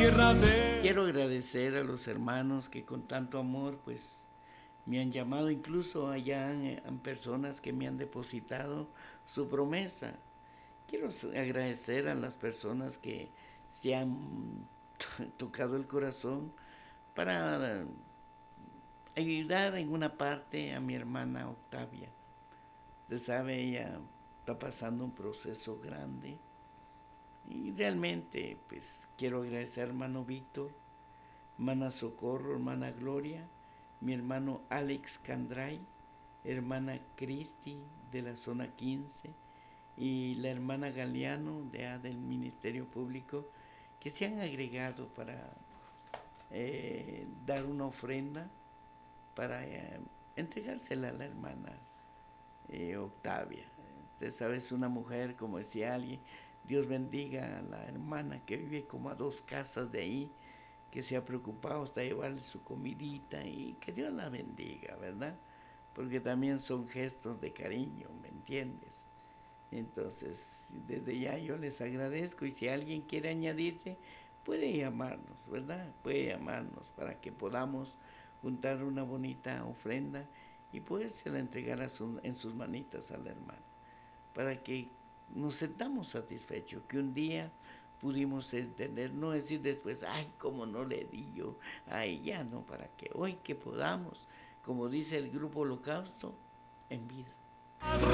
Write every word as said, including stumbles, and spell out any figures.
tierra de... Quiero agradecer a los hermanos que con tanto amor pues me han llamado, incluso allá han, han personas que me han depositado su promesa. Quiero agradecer a las personas que se han tocado el corazón para ayudar en una parte a mi hermana Octavia. Usted sabe, ella está pasando un proceso grande y realmente pues quiero agradecer a hermano Víctor, hermana Socorro, hermana Gloria, mi hermano Alex Candray, hermana Cristi de la zona quince y la hermana Galeano de, del Ministerio Público, que se han agregado para eh, dar una ofrenda para eh, entregársela a la hermana eh, Octavia. Usted sabe, es una mujer, como decía alguien, Dios bendiga a la hermana que vive como a dos casas de ahí, que se ha preocupado hasta llevarle su comidita y que Dios la bendiga, ¿verdad? Porque también son gestos de cariño, ¿me entiendes? Entonces, desde ya yo les agradezco y si alguien quiere añadirse, puede llamarnos, ¿verdad? Puede llamarnos para que podamos juntar una bonita ofrenda y podérsela entregar a su, en sus manitas a la hermana, para que nos sentamos satisfechos, que un día pudimos entender, no decir después, ay, cómo no le di yo, ay, ya no, para que hoy que podamos, como dice el grupo Holocausto, en vida.